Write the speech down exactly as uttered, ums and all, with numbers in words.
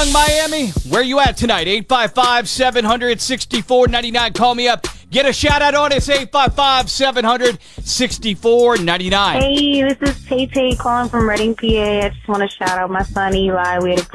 Young Miami, where you at tonight? eight five five, seven hundred, sixty-four ninety-nine. Call me up. Get a shout out on us. eight five five, seven hundred, sixty-four ninety-nine. Hey, this is Tay Tay calling from Reading, P A. I just want to shout out my son Eli. We had a